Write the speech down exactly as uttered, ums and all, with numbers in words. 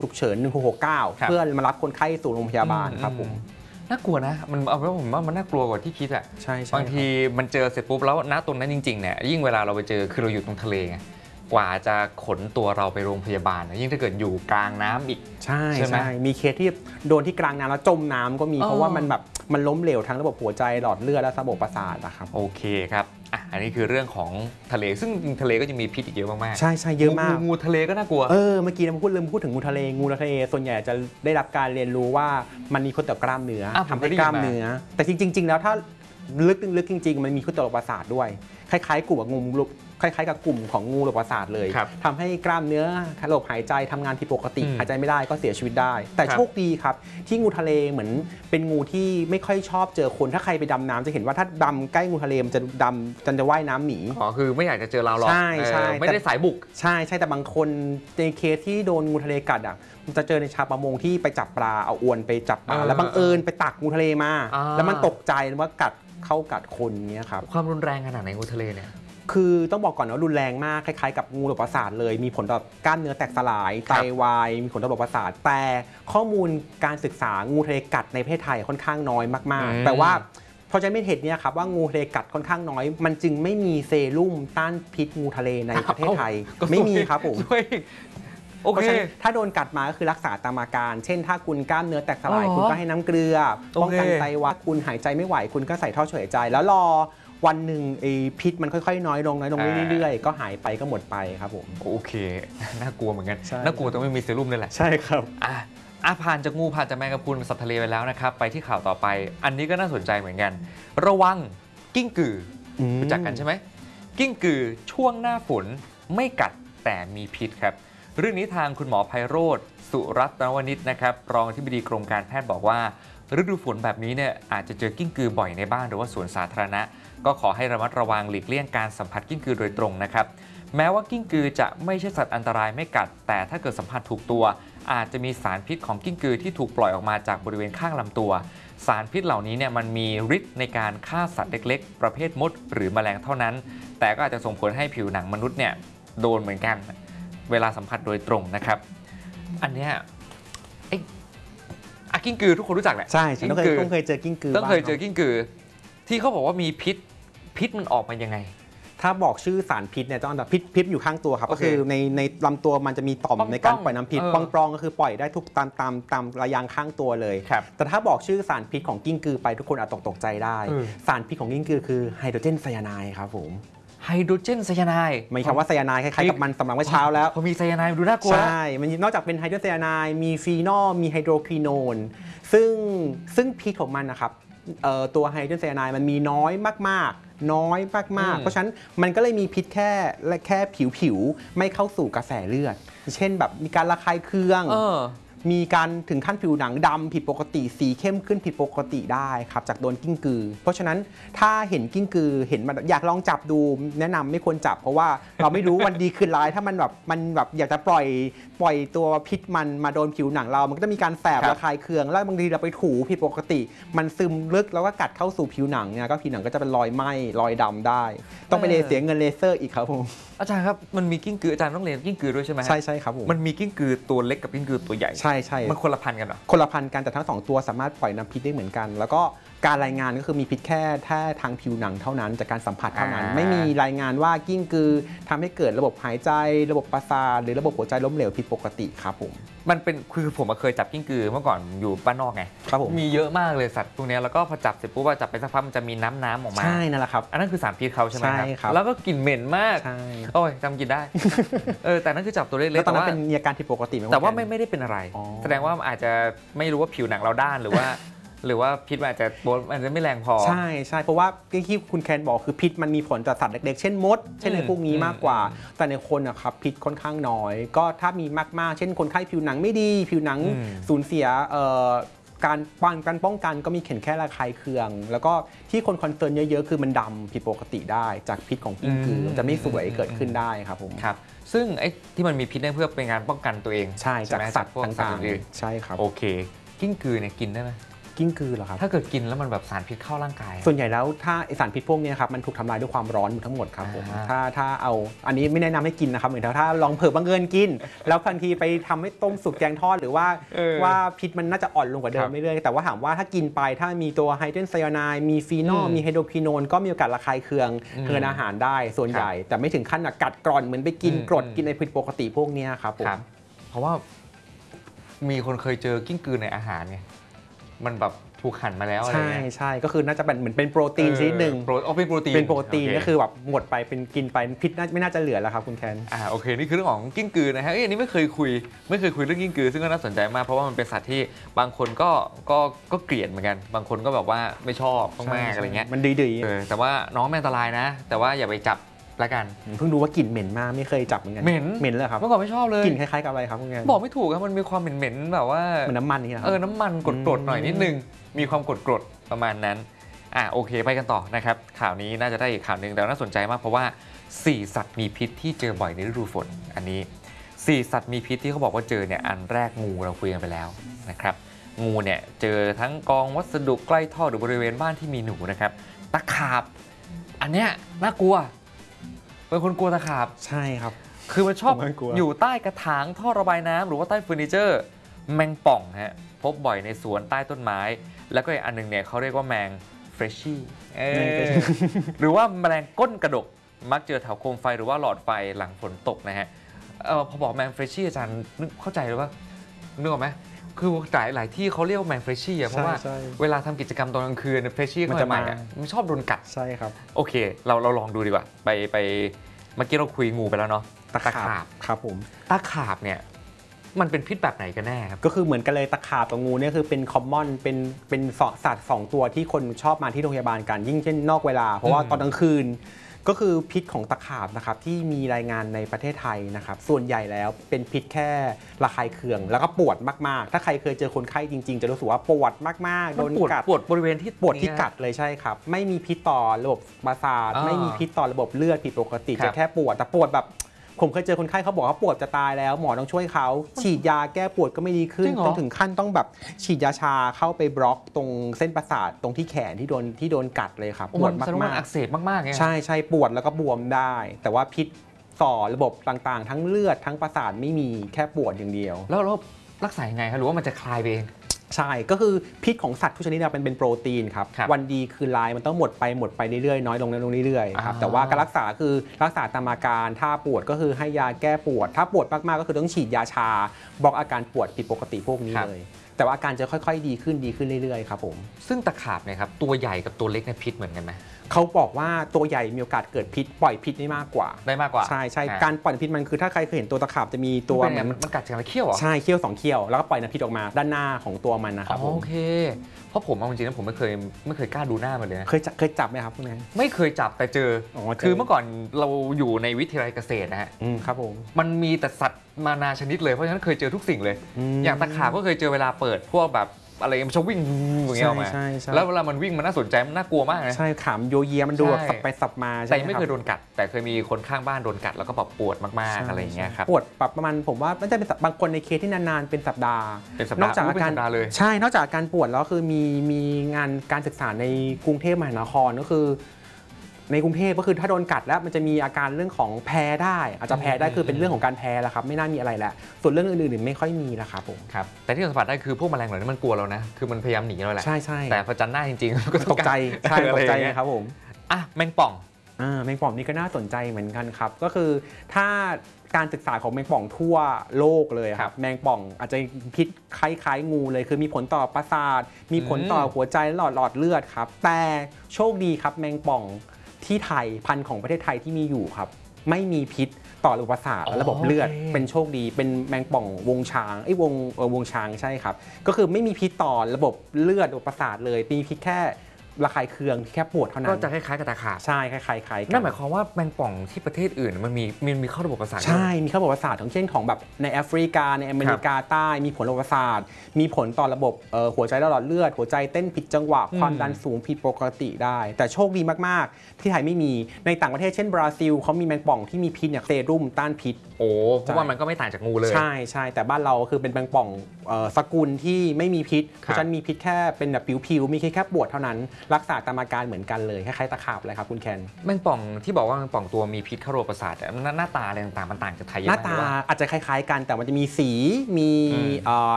ฉุกเฉินหนึ่งหกหกเก้าเพื่อมารับคนไข้สู่โรงพยาบาลครับผมน่ากลัวนะมันเอาเป็นว่าผมว่ามันน่ากลัวกว่าที่คิดอ่ะใช่บางทีมันเจอเสร็จปุ๊บแล้วณตรงนั้นจริงๆเนี่ยยิ่งเวลาเราไปเจอคือเราอยู่ตรงทะเลไงกว่าจะขนตัวเราไปโรงพยาบาลยิ่งถ้าเกิดอยู่กลางน้ำอีกใช่ใช่ไหมมีเคสที่โดนที่กลางน้ำแล้วจมน้ำก็มีเพราะว่ามันแบบมันล้มเหลวทั้งระบบหัวใจหลอดเลือดและระบบประสาทนะครับโอเคครับอ่ะอันนี้คือเรื่องของทะเลซึ่งทะเลก็จะมีพิษอีกเยอะมากๆใช่ใช่เยอะมากงูทะเลก็น่ากลัวเออเมื่อกี้เราพูดเริ่มพูดถึงงูทะเลงูทะเลส่วนใหญ่จะได้รับการเรียนรู้ว่ามันมีผลต่อกล้ามเนื้อทำให้กล้ามเนื้อแต่จริงๆแล้วถ้าลึกลึกจริงๆมันมีผลต่อระบบประสาทด้วยคล้ายๆกลุ่มกับงูคล้ายๆกับกลุ่มของงูระบบประสาทเลยทำให้กล้ามเนื้อระบบหายใจทำงานผิดปกติหายใจไม่ได้ก็เสียชีวิตได้แต่โชคดีครับที่งูทะเลเหมือนเป็นงูที่ไม่ค่อยชอบเจอคนถ้าใครไปดำน้ำจะเห็นว่าถ้าดำใกล้งูทะเลมันจะดำจนจะว่ายน้ำหนีอ๋อคือไม่อยากจะเจอเราหรอกใช่ใช่ไม่ได้สายบุกใช่ใช่แต่บางคนในเคสที่โดนงูทะเลกัดอ่ะมันจะเจอในชาวประมงที่ไปจับปลาเอาอวนไปจับปลาแล้วบังเอิญไปตักงูทะเลมาแล้วมันตกใจว่ากัดเข้ากัดคนเนี้ยครับความรุนแรงขนาดไหนงูทะเลเนี่ยคือต้องบอกก่อนว่ารุนแรงมากคล้ายๆกับงูระบบประสาทเลยมีผลต่อกล้ามเนื้อแตกสลายไตวายมีผลต่อระบบประสาทแต่ข้อมูลการศึกษางูทะเลกัดในประเทศไทยค่อนข้างน้อยมากๆแต่ว่าพอจะไม่เห็นเนี่ยครับว่างูทะเลกัดค่อนข้างน้อยมันจึงไม่มีเซรุ่มต้านพิษงูทะเลในประเทศไทยไม่มีครับผมโอเคถ้าโดนกัดมาก็คือรักษาตามอาการเช่นถ้าคุณกล้ามเนื้อแตกสลายคุณก็ให้น้ำเกลือป้องกันไตวายคุณหายใจไม่ไหวคุณก็ใส่ท่อช่วยหายใจแล้วรอวันหนึ่งไอ้พิษมันค่อยๆน้อยลงน้อยลงเรื่อยๆก็หายไปก็หมดไปครับผมโอเคน่ากลัวเหมือนกันน่ากลัวต้องไม่มีเซรุ่มนี่แหละใช่ครับอ่ะอ่ะผ่านจากงูผ่านจากแมงกะพรุนสัตว์ทะเลไปแล้วนะครับไปที่ข่าวต่อไปอันนี้ก็น่าสนใจเหมือนกันระวังกิ้งกือรู้จักกันใช่ไหมกิ้งกือช่วงหน้าฝนไม่กัดแต่มีพิษครับเรื่องนี้ทางคุณหมอไพโรจน์สุรัตนวณิชนะครับรองอธิบดีกรมการแพทย์บอกว่าฤดูฝนแบบนี้เนี่ยอาจจะเจอกิ้งกือบ่อยในบ้านหรือว่าสวนสาธารณะก็ขอให้ระมัดระวังหลีกเลี่ยงการสัมผัสกิ้งกือโดยตรงนะครับแม้ว่ากิ้งกือจะไม่ใช่สัตว์อันตรายไม่กัดแต่ถ้าเกิดสัมผัสถูกตัวอาจจะมีสารพิษของกิ้งกือที่ถูกปล่อยออกมาจากบริเวณข้างลำตัวสารพิษเหล่านี้เนี่ยมันมีฤทธิ์ในการฆ่าสัตว์เล็กๆประเภทมดหรือแมลงเท่านั้นแต่ก็อาจจะส่งผลให้ผิวหนังมนุษย์เนี่ยโดนเหมือนกันเวลาสัมผัสโดยตรงนะครับอันเนี้ยไอ้อะกิ้งกือทุกคนรู้จักแหละใช่ต้องเคยต้องเคยเจอกิ้งกือต้องเคยเจอกิ้งกือที่เขาบอกว่ามีพิษพิษมันออกมายังไงถ้าบอกชื่อสารพิษเนี่ยต้องพิษพิษอยู่ข้างตัวครับก็คือในในลำตัวมันจะมีต่อมในการปล่อยน้ำพิษปองปองก็คือปล่อยได้ทุกตามตามตามระยางข้างตัวเลยแต่ถ้าบอกชื่อสารพิษของกิ้งกือไปทุกคนอาจตกตกใจได้สารพิษของกิ้งกือคือไฮโดรเจนไซยาไนด์ครับผมไฮโดรเจนไซยาไนด์มีคำว่าไซยาไนด์คล้ายๆกับมันสำหรับเมื่อเช้าแล้วพอมีไซยาไนด์ดูน่ากลัวใช่มันนอกจากเป็นไฮโดรไซยาไนด์มีฟีนอลมีไฮโดรควิโนนซึ่งซึ่งพิษของมันนะครับตัวไฮโดรเจนไซยาไนด์มันมีน้อยมากๆน้อยมากๆเพราะฉะนั้นมันก็เลยมีพิษแค่และแค่ผิวๆไม่เข้าสู่กระแสเลือดเช่นแบบมีการระคายเคืองมีการถึงขั้นผิวหนังดำผิดปกติสีเข้มขึ้นผิดปกติได้ครับจากโดนกิ้งกือเพราะฉะนั้นถ้าเห็นกิ้งกือเห็นมันอยากลองจับดูแนะนำไม่ควรจับเพราะว่าเราไม่รู้วันดีคืนร้ายถ้ามันแบบมันแบบอยากจะปล่อยปล่อยตัวพิษมันมาโดนผิวหนังเรามันก็จะมีการแสบระคายเคืองแล้วบางทีเราไปถูผิดปกติมันซึมลึกแล้วก็กัดเข้าสู่ผิวหนังเนี่ยก็ผิวหนังก็จะเป็นรอยไหม้รอยดำได้ต้องไปเสียเงินเลเซอร์อีกครับผมอาจารย์ครับมันมีกิ้งกืออาจารย์ต้องเรียนกิ้งกือด้วยใช่ไหมใช่ใช่ครับผมมันมีกิ้งกือตัวเล็กกับกิ้งกือตัวใหญ่ใช่ใช่มันคนละพันกันเหรอคนละพันกันแต่ทั้งสองตัวสามารถปล่อยน้ำพิษได้เหมือนกันแล้วก็การรายงานก็คือมีพิษแค่แค่ทางผิวหนังเท่านั้นจากการสัมผัสเท่านั้นไม่มีรายงานว่ากิ้งกือทำให้เกิดระบบหายใจระบบประสาทหรือระบบหัวใจล้มเหลวผิดปกติครับผมมันเป็นคือผมเคยจับกิ้งกือเมื่อก่อนอยู่บ้านนอกไงครับผมมีเยอะมากเลยสัตว์พวกนี้แล้วก็พอจับเสร็จปุ๊บว่าจับไปสักพักมันจะมีน้ำน้ำออกมาใช่นั่นแหละครับอันนั้นคือสารพิษเขาใช่ไหมครับแล้วก็กลิ่นเหม็นมากโอ้ยจำกินได้เออแต่นั่นคือจับตัวเล็กๆแต่ว่าเป็นมีอาการผิดปกติแต่ว่าไม่ไม่ได้เป็นอะไรแสดงว่าอาจจะไม่รู้ว่าผิวหนังเราด้านหรือว่าหรือว่าพิษมันอาจจะอาจจะไม่แรงพอใช่ใช่เพราะว่าที่คุณแคนบอกคือพิษมันมีผลต่อสัตว์เล็กๆเช่นมดเช่นในพวกนี้มากกว่าแต่ในคนนะครับพิษค่อนข้างน้อยก็ถ้ามีมากๆเช่นคนไข้ผิวหนังไม่ดีผิวหนังสูญเสียการป้องกันป้องกันก็มีเข็นแค่ระคายเคืองแล้วก็ที่คนคอนเซิร์นเยอะๆคือมันดำผิดปกติได้จากพิษของกิ้งกือจะไม่สวยเกิดขึ้นได้ครับผมครับซึ่งไอ้ที่มันมีพิษเนี่ยเพื่อเป็นการป้องกันตัวเองใช่จากสัตว์ต่างๆใช่ครับโอเคกิ้งกือเนี่ยกินได้ไหมกิ้งกือเหรอครับถ้าเกิดกินแล้วมันแบบสารพิษเข้าร่างกายส่วนใหญ่แล้วถ้าไอสารพิษพวกนี้ครับมันถูกทำลายด้วยความร้อนทั้งหมดครับผมอ่าถ้าถ้าเอาอันนี้ไม่แนะนำให้กินนะครับเหมือนถ้าลองเผื่อบังเอิญกิน แล้วบางทีไปทำให้ต้มสุกแกงทอดหรือว่าเออว่าพิษมันน่าจะอ่อนลงกว่าเดิครัมบเรื่อยๆแต่ว่าถามว่าถ้ากินไปถ้ามีตัวไฮเดรนไซยาไนด์มีฟีนอลอืมมีไฮโดรควิโนนก็มีโอกาสระคายเคืองอืมเกินอาหารได้ส่วนครับใหญ่ แต่ไม่ถึงขั้นกัดกร่อนเหมือนไปกินอืมกรดอืมกินในผิดปกติพวกนี้ครับผมครับเพราะว่ามีคนเคยเจอกิ้งกือในอาหารไงมันแบบถูกหั่นมาแล้วอะไรใช่เงี้ยใช่ก็คือน่าจะเป็นเหมือนเป็นโปรตีนชนิดหนึ่งเออโปรอ๋อเป็นโปรตีนเป็นโปรตีนโเก็คือแบบหมดไปเป็นกินไปพิษน่าไม่น่าจะเหลือแล้วครับคุณแคนอ่าโอเคนี่คือเรื่องของกิ้งกือนะฮะเอ้ยอันนี้ไม่เคยคุยไม่เคยคุยเรื่องกิ้งกือซึ่งก็น่าสนใจมากเพราะว่ามันเป็นสัตว์ที่บางคนก็ก็ก็เกลียดเหมือนกัน บางคนก็แบบว่าไม่ชอบมากๆอะไรเงี้ยมันดีเออแต่ว่าน้องไม่อันตรายนะ แต่ว่าอย่าไปจับละกันๆเพิ่งรู้ว่ากลิ่นเหม็นมากไม่เคยจับเหมือนกันเหม็นเหม็นเลยครับเมื่อก่อนไม่ชอบเลยกลิ่นคล้ายๆกับอะไรครับคุณแคนบอกไม่ถูกครับมันมีความเหม็นๆแบบว่าเหมือนน้ำมันนี่นะคเอรัอน้ำมันกรดๆหน่อยนิดนึงมีความกรดๆประมาณนั้นอ่ะโอเคไปกันต่อนะครับข่าวนี้น่าจะได้อีกข่าวหนึ่งแต่น่าสนใจมากเพราะว่าสี่สัตว์มีพิษที่เจอบ่อยในฤดูฝนอันนี้สี่สัตว์มีพิษที่เขาบอกว่าเจอเนี่ยอันแรกงูเราคุยกันไปแล้วนะครับงูเนี่ยเจอทั้งกองวัสดุใกล้ท่อหรือบริเวณบ้านที่มีหนูนะครับตะขาบอันเนี้ยน่ากลัวเป็นคนกลัวตะขาบใช่ครับคือมันชอบผมก็กลัวอยู่ใต้กระถางท่อระบายน้ำหรือว่าใต้เฟอร์นิเจอร์แมงป่องฮะพบบ่อยในสวนใต้ต้นไม้ แล้วก็อีกอันหนึงเนี่ยเขาเรียกว่าแมงเฟรชชี่หรือว่าแมลงก้นกระดกมักเจอแถวโคมไฟหรือว่าหลอดไฟหลังฝนตกนะฮะเออพอบอกแมงเฟรชชี่อาจารย์นึกเข้าใจหรือเปล่านึกออกไหมคือหลายหลายที่เขาเรียกว่าแมงเฟรชชี่อะเพราะว่าใช่เวลาทำกิจกรรมตอนกลางคืนเฟรชชี่มัเข้านจะใหม่มาๆอะมันชอบโดนกัดใช่ครับโอเคเราเราลองดูดีกว่าไปไปเมื่อกี้เราคุยงูไปแล้วเนาะตะขาบครับผมตะขาบเนี่ยมันเป็นพิษแบบไหนกันแน่ครับก็คือเหมือนกันเลยตะขาบกับงูเนี่ยคือเป็นคอมมอนเป็นเป็นสัตว์สองตัวที่คนชอบมาที่โรงพยาบาลกันยิ่งเช่นนอกเวลา เพราะว่าอืมตอนกลางคืน ก็คือพิษของตะขาบนะครับที่มีรายงานในประเทศไทยนะครับส่วนใหญ่แล้วเป็นพิษแค่ระคายเคือง แล้วก็ปวดมากๆ ถ้าใครเคยเจอคนไข้จริงๆ จะรู้สึกว่าปวดมากๆโดนปวดกัดปวดบริเวณที่ปวดที่กัดเลยใช่ครับไม่มีพิษต่อระบบประสาทอ่าไม่มีพิษต่อระบบเลือดผิดปกติครับจะแค่ปวดแต่ปวดแบบผมเคยเจอคนไข้เขาบอกว่าปวดจะตายแล้วหมอต้องช่วยเขาฉีดยาแก้ปวดก็ไม่ดีขึ้นจริงเหรอต้องถึงขั้นต้องแบบฉีดยาชาเข้าไปบล็อกตรงเส้นประสาทตรงที่แขนที่โดนที่โดนกัดเลยครับโอ้ปวมัดนมาแสดงว่ามักนอักเสบมากๆไงๆใช่ใช่ปวดแล้วก็บวมได้ แต่ว่าพิษต่อระบบต่างๆ ทั้งเลือดทั้งประสาทไม่มีแค่ปวดอย่างเดียวแล้วเรารักษายังไงครับหรือว่ามันจะคลายไปเองใช่ก็คือพิษของสัตว์ทุกชนิดเนี่ยเป็นเป็นโปรตีนครับครับวันดีคืนร้ายมันต้องหมดไปหมดไปเรื่อยๆน้อยลงน้อยลงเรื่อยๆครับอ่าแต่ว่าการรักษาคือรักษาตามอาการถ้าปวดก็คือให้ยาแก้ปวด ถ้าปวดมากๆก็คือต้องฉีดยาชาบล็อกอาการปวดผิดปกติพวกนี้เลย แต่ว่าอาการจะค่อยๆดีขึ้นดีขึ้นเรื่อยๆครับผมซึ่งตะขาบเนี่ยครับตัวใหญ่กับตัวเล็กเนี่ยพิษเหมือนกันไหมเขาบอกว่าตัวใหญ่มีโอกาสเกิดพิษปล่อยพิษได้มากกว่าได้มากกว่าใช่ใช่อ่การปล่อยพิษมันคือถ้าใครเคยเห็นตัวตะขาบจะมีตัวมันเหเป็นมืไงอนมันมันกัดจากอะไรเขี้ยวเหรอใช่เขี้ยวสองเขี้ยวแล้วก็ปล่อยน้ำพิษออกมาด้านหน้าของตัวมันนะคอ๋รัอบผมโอเค เพราะผมเอาจริงๆนะผมไม่เคยไม่เคยกล้าดูหน้ามันเลยนะเคยจับเคยจับไหมครับคุณแม่ไม่เคยจับแต่เจออ๋อเจอคือเมื่อก่อนเราอยู่ในวิทยาลัยเกษตรนะฮะอืมครับผมมันมีแต่สัตว์มานาชนิดเลยเพราะฉะนั้นเคยเจอทุกสิ่งเลยมอย่างตะขาบก็เคยเจอเวลาเปิดพวกแบบอะไรมันจะวิ่งอย่างเงี้ยออกมาใช่ใช่แล้วเวลามันวิ่งมันน่าสนใจมันน่ากลัวมากนะใช่ขามโยเยมันดูแบบใช่สับไปสับมาแต่ใช่ไหมไม่ครัเคบยโดนกัด แต่เคยมีคนข้างบ้านโดนกัดแล้วก็แบบปวดมากใช่ๆอะไรอย่างเงี้ยครับปวดปรับประมาณผมว่าไม่ได้เป็นสัปบางคนในเคสที่นานๆเป็นสัปดาห์เป็นสัปนดาอกห์จากอุ๊ยอาเป็นการสัปดาห์เลยใช่ นอกจากอาการปวดแล้วคือมีมีงานการศึกษาในกรุงเทพมหานครก็คือ ในกรุงเทพก็คือถ้าโดนกัดแล้วมันจะมีอาการเรื่องของแพ้ได้ อาจจะแพ้ได้คือเป็นเรื่องของการแพ้แล้วครับไม่น่ามีอะไรแล้วส่วนเรื่องอื่นๆไม่ค่อยมีแล้วครับผมครับแต่ที่สัมผัสได้คือพวกแมลงเหล่านี้มันกลัวเรานะคือมันพยายามหนีเราแหละใช่ใช่แต่พอจันหน้าจริงๆก็ตกใจใช่อะตไรกอใจย่างเงี้ยครับผมอ่ะแมงป่องอ่าแมงป่องนี่ก็น่าสนใจเหมือนกันครับ ก็คือถ้าการศึกษาของแมงป่องทั่วโลกเลยคครัรับบแมงป่องอาจจะพิษคล้ายๆงูเลยคือมีผลต่อประสาท มีผลต่อหัวใจและหลอดหลอดเลือดครับ แต่โชคดีครับแมงป่องที่ไทยพันธุ์ของประเทศไทยที่มีอยู่ครับ ไม่มีพิษต่อระบบประสาทและระบบเลือดโอเคเป็นโชคดีเป็นแมงป่องวงช้างไอ้ยวงเออวงช้างใช่ครับ ก็คือไม่มีพิษต่อระบบเลือดระบบประสาทเลยมีพิษแค่ระคายเคืองแค่ปวดเท่านั้นก็จะคล้ายๆกับตาขาบใช่คล้ายๆคล้ายๆกันั่นหมายความว่าแมงป่องที่ประเทศอื่นมันมีมันมีเข้าระบบประสาทด้วยใช่มีเข้าระบบประสาททั้งเช่นของแบบในแอฟริกาในอเมริกาใต้มีผลระบบประสาทมีผลต่อระบบเอ่อหัวใจและหลอดเลือดหัวใจเต้นผิดจังหวะความดันสูงผิดปกติได้ แต่โชคดีมากๆที่ไทยไม่มีในต่างประเทศเช่นบราซิลเขามีแมงป่องที่มีพิษเนี่ยเซรุ่มต้านพิษโอ้เพราะว่ามันก็ไม่ต่างจากงูเลยใช่ใช่แต่บ้านเราคือเป็นแมงป่องเอ่อสกุลที่ไม่มีพิษเพครับราะฉะนั้นมีพิษแค่เป็นแบบผิวๆมีแค่แค่ปวดเท่านั้นรักษาตามอาการเหมือนกันเลยคล้ายๆตะขาบเลยครับคุณแคนแมงป่องที่บอกว่าแมงป่องตัวมีพิษเข้าระบบประสาทเนี่ยหน้าหน้าตาอะไรต่างๆมันต่างจากไทยเยหอะน้าไหมตารือว่าอาจจะคล้ายๆกันแต่มันจะมีสีมีอืมเอ่อ